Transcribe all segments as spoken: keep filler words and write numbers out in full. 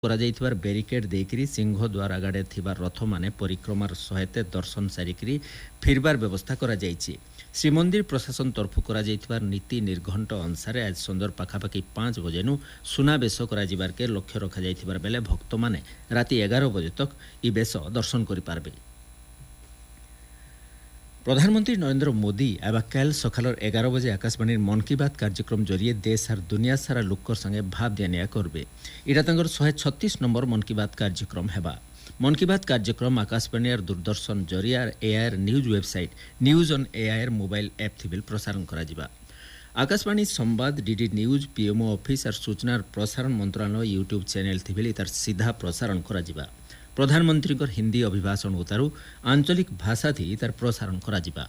करा जाइथिबार बैरिकेड देकरी सिंह द्वार आगाड़े थिबार रथ माने परिक्रमार सहित दर्शन सारिकरी फिरबार व्यवस्था करा जाइछि। श्रीमंदिर प्रशासन तरफु करा जाइथिबार नीति निर्घंट अनुसार आज सुंदर पाखापाखि पांच बजेनु सुनाबेश करा जिबार के लक्ष्य रखा जाइथिबार बेले भक्त माने राति एगार बजे तक इ बेश दर्शन करि पारबे। प्रधानमंत्री नरेंद्र मोदी आबाकाल सकाल एगार बजे आकाशवाणी मन की बात कार्यक्रम जरिए देश और दुनिया सारा लोकर संगे भाव दिया करबे। इटा तांकर शहे छत्तीस नंबर मन की बात कार्यक्रम हेबा। मन की बात कार्यक्रम आकाशवाणी और दूरदर्शन जरिए AIR news website news on AIR mobile app थिबिल प्रसारण करा जिबा। आकाशवाणी संवाद डीडी न्यूज पीएमओ ऑफिस और सूचना और प्रसारण मंत्रालय यूट्यूब चैनल थिबिल तार सीधा प्रसारण करा जिबा। प्रधानमंत्री हिंदी अभिभाषण उतारू आंचलिक भाषा थी तार प्रसारण करा जिबा।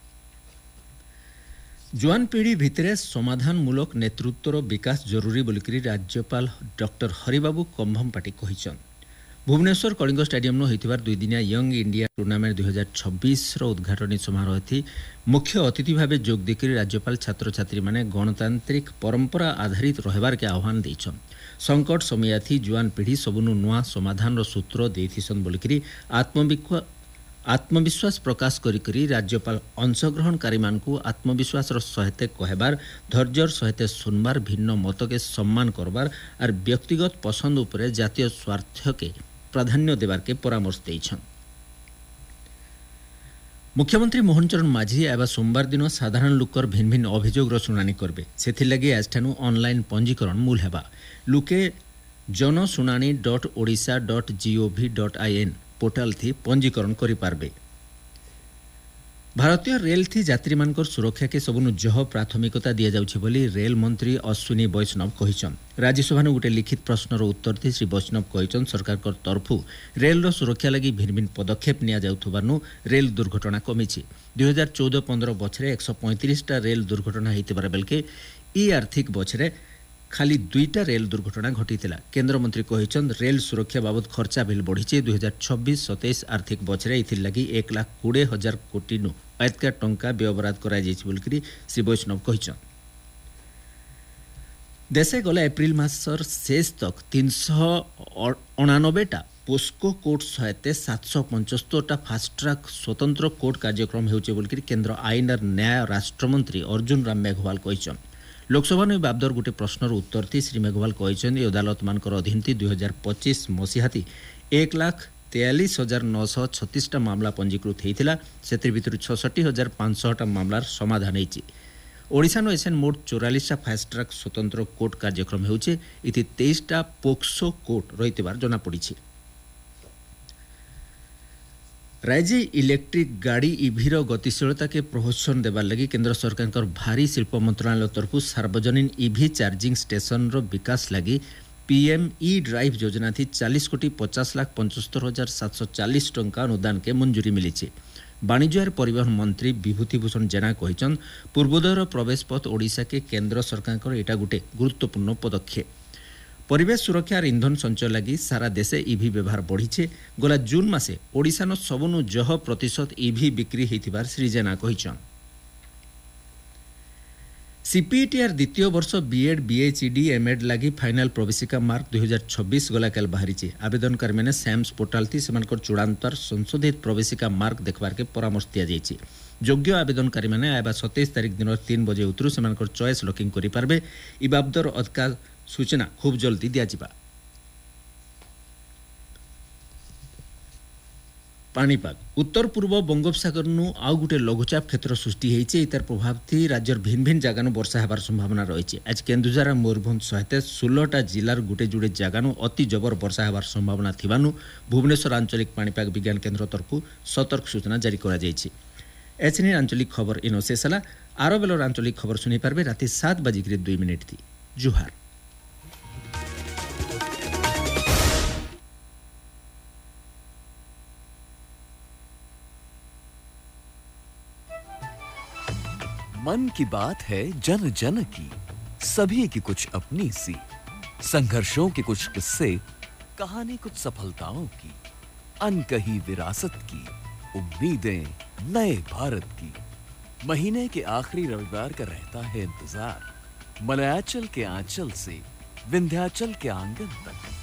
जुआन पीढ़ी भितरे समाधानमूलक नेतृत्वर विकास जरूरी बोलिकरी राज्यपाल डॉक्टर हरिबाबू कंभमपाटी कहिछन। भुवनेश्वर कलिंग स्टेडियम होइतिबार दुई दिनिया यंग इंडिया टूर्नामेंट दुई हजार छब्बीस उद्घाटनी समारोह थी मुख्य अतिथि भाव जोग देकर राज्यपाल छात्र छात्री माने गणतांत्रिक परंपरा आधारित रहबार के आह्वान देछन। संकट समय थी जुआन पीढ़ी सबुनु नुआ समाधान सूत्र देथिसन बोलिकरी आत्मविश्वास आत्मविश्वास प्रकाश करी करी राज्यपाल अंशग्रहणकारी मानकु आत्मविश्वास सहित कहबार धैर्यर सहित सुनबार भिन्न मत के सम्मान करबार और व्यक्तिगत पसंद उपरे जातीय स्वार्थ के प्राधान्य देवार के परामर्श देइछन। मुख्यमंत्री मोहन चरण माझी एवं सोमवार दिन साधारण लोकर भिन्न भिन्न अभियोग शुणाणी करबे। सेथिलागि आजठानु ऑनलाइन पंजीकरण मूल हेबा। लुके जनशुणाणी डट ओडिशा डट जीओवी डट आईएन पोर्टाल थी पंजीकरण करि पारबे। भारतीय रेल थी यात्री मानकर सुरक्षा के सबुनु जह प्राथमिकता दिया जाउछि बोली रेल मंत्री अश्विनी वैष्णव कहिछन। राज्यसभा गोटे लिखित प्रश्नर उत्तर थी श्री वैष्णव कहिछन सरकार कर तरफु रेल रो सुरक्षा लगी भिन्न भिन्न पदक्षेप निया जाउथबारनु रेल दुर्घटना कमिछि। दुई हजार चौदह पंद्रह बछरे एक सौ पैंतीस टा रेल दुर्घटना हेतिबार बेलके ई आर्थिक बछरे खाली दुईटा रेल दुर्घटना घटीला। केंद्र मंत्री कहिछन रेल सुरक्षा बाबद खर्चा बिल बढ़ी दुई हजार छब्बीस सतैश आर्थिक बछरे इथिर लगी एक लाख कोड़े हजार कोटी नु अयतका टंका व्यवहार करा जाइछि बोलकरी श्री वैष्णव कहिछन। देशे गला एप्रिल मासर शेष तक तीन सौ अणानबेटा पोस्को कोर्ट सहित सात सौ पंचस्तर टा फास्ट ट्रैक स्वतंत्र कोर्ट कार्यक्रम हेउचे बोलकरी केंद्र आईन और न्याय राष्ट्रमंत्री अर्जुन राम मेघवाल कहिछन। लोकसभा ने बाबदर गोटे प्रश्नर उत्तर थी श्री मेघवाल कहते अदालत मानकर अधीन थी दुई हजार पच्चीस मसीहाती एक लाख तेयालीस हजार नौश छत्तीस टा मामला पंजीकृत होता से भितर छठी हजार पांच टा मामलार समाधान होती। ओडिशा नो एसेन मोट चौरालीस टा फास्ट ट्रैक स्वतंत्र कोर्ट कार्यक्रम होउचे इति तेईस टा पोक्सो कोर्ट रहितबार जना पड़ी। राज्य इलेक्ट्रिक गाड़ी इभीर गतिशीलता के प्रोत्साहन देवार लगी केंद्र सरकार भारी शिल्प मंत्रालय तरफु सार्वजनिक इभी चार्जिंग स्टेशन रो विकास लगी पीएम ई ड्राइव योजना थी चालीस कोटी पचास लाख पंचस्तर हजार सात सौ चालीस टंका अनुदान के मंजूरी मिली। वाणिज्य और परिवहन मंत्री विभूतिभूषण जेना कहिछन पूर्वोदयर प्रवेश पथ ओडिशा के केंद्र सरकार एटा गोटे गुरुत्वपूर्ण पदक्षेप। परिवेश सुरक्षा और इंधन संचय लगी सारा देशे इभी व्यवहार बढ़ी। गला जून मासे ओडिशा नो सबुनु जह प्रतिशत इभी बिक्री होइतिबार श्री जेना कहिछन। सीपीईटीआर द्वितीय वर्ष बीएड बीएचईडी एमएड लगी फाइनाल प्रवेशिका मार्क दुई हजार छब्बीस गला काल बाहरी। आवेदनकारी मैंने सैम्स पोर्टाल थी सेमानकर चूड़ांतर संशोधित प्रवेशिका मार्क देखबार के परामर्श दिया जाइछि। योग्य आवेदनकारी मैंने आबा सत्ताईस तारिख दिन तीन बजे उतरु सेमानकर चॉइस लॉकिंग करि पारबे। इ बाबदर अधिकार सूचना खूब जल्दी दिया जिबा। पाणीपाग उत्तर पूर्व बंगोपसागर नु आउ गुटे लघुचाप क्षेत्र सृष्टि होइछे। इतार प्रभाव थी राज्यर भिन्न भिन्न जगानु वर्षा हेबार संभावना रही। आज केन्दुझर मयूरभंज सहित षोलटा जिलार गुटे जुड़े जगानु अति जबर वर्षा हेबार संभावना थिबानु भुवनेश्वर आंचलिक पाणीपाग विज्ञान केन्द्र तरफु सतर्क सूचना जारी करा जाइछि। एचएनए आंचलिक खबर इनो शेषला। आरो बेलर आंचलिक खबर सुनी पारबे राति सात बजिक दुई मिनिट थी। जुहार। मन की बात है जन जन की, सभी की कुछ अपनी सी, संघर्षों के कुछ किस्से, कहानी कुछ सफलताओं की, अनकही विरासत की, उम्मीदें नए भारत की। महीने के आखिरी रविवार का रहता है इंतजार, मलयाचल के आंचल से विंध्याचल के आंगन तक।